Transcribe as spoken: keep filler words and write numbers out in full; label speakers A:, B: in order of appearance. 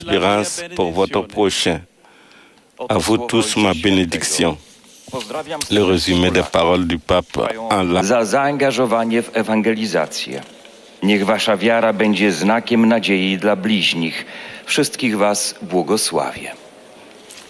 A: Espérance pour votre prochain. À vous tous ma bénédiction. Le résumé des paroles du pape en langue.
B: Za zaangażowanie w ewangelizację. Niech wasza wiara będzie znakiem nadziei dla bliźnich. Wszystkich was błogosławię.